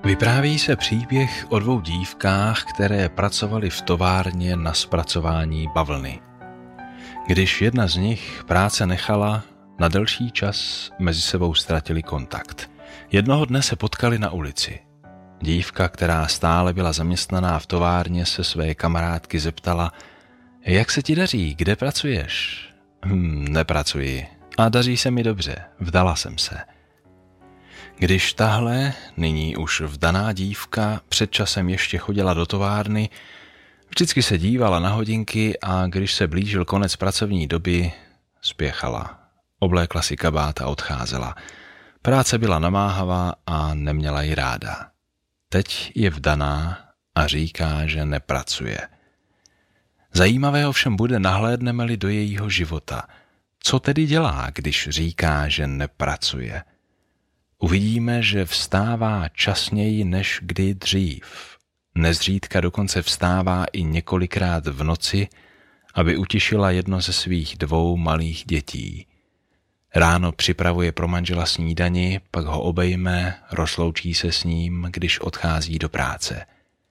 Vypráví se příběh o dvou dívkách, které pracovaly v továrně na zpracování bavlny. Když jedna z nich práce nechala, na delší čas mezi sebou ztratili kontakt. Jednoho dne se potkali na ulici. Dívka, která stále byla zaměstnaná v továrně, se své kamarádky zeptala: Jak se ti daří, kde pracuješ? Nepracuji. A daří se mi dobře, vdala jsem se. Když tahle, nyní už vdaná dívka, před časem ještě chodila do továrny, vždycky se dívala na hodinky a když se blížil konec pracovní doby, spěchala. Oblékla si kabát a odcházela. Práce byla namáhavá a neměla ji ráda. Teď je vdaná a říká, že nepracuje. Zajímavé ovšem bude, nahlédneme-li do jejího života. Co tedy dělá, když říká, že nepracuje? Uvidíme, že vstává časněji než kdy dřív. Nezřídka dokonce vstává i několikrát v noci, aby utišila jedno ze svých dvou malých dětí. Ráno připravuje pro manžela snídani, pak ho obejme, rozloučí se s ním, když odchází do práce.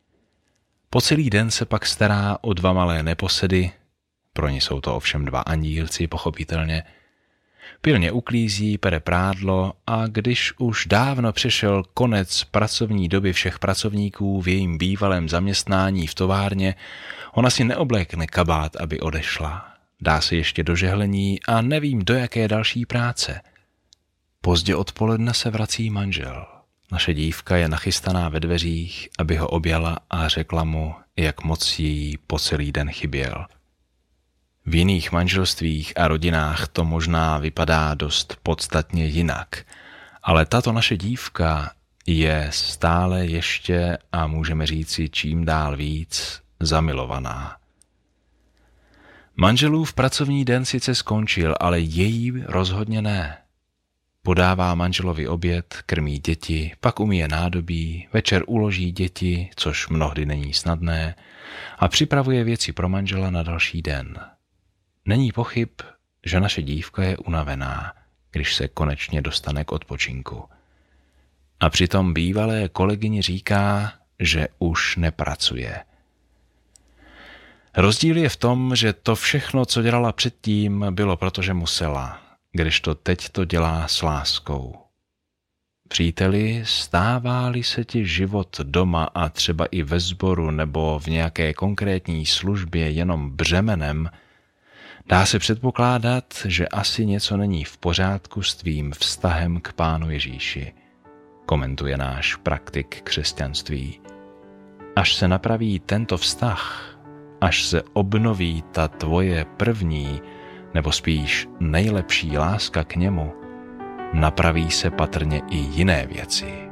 Po celý den se pak stará o dva malé neposedy, pro ně jsou to ovšem dva andílci, pochopitelně. Pilně uklízí, pere prádlo a když už dávno přišel konec pracovní doby všech pracovníků v jejím bývalém zaměstnání v továrně, ona si neoblékne kabát, aby odešla. Dá se ještě do žehlení a nevím, do jaké další práce. Pozdě odpoledne se vrací manžel. Naše dívka je nachystaná ve dveřích, aby ho objala a řekla mu, jak moc jí po celý den chyběl. V jiných manželstvích a rodinách to možná vypadá dost podstatně jinak, ale tato naše dívka je stále ještě, a můžeme říci čím dál víc, zamilovaná. Manželův pracovní den sice skončil, ale její rozhodně ne. Podává manželovi oběd, krmí děti, pak umyje nádobí, večer uloží děti, což mnohdy není snadné, a připravuje věci pro manžela na další den. Není pochyb, že naše dívka je unavená, když se konečně dostane k odpočinku. A přitom bývalé kolegyni říká, že už nepracuje. Rozdíl je v tom, že to všechno, co dělala předtím, bylo proto, že musela, kdežto teď to dělá s láskou. Příteli, stává-li se ti život doma a třeba i ve sboru nebo v nějaké konkrétní službě jenom břemenem, dá se předpokládat, že asi něco není v pořádku s tvým vztahem k Pánu Ježíši, komentuje náš praktik křesťanství. Až se napraví tento vztah, až se obnoví ta tvoje první, nebo spíš nejlepší láska k němu, napraví se patrně i jiné věci.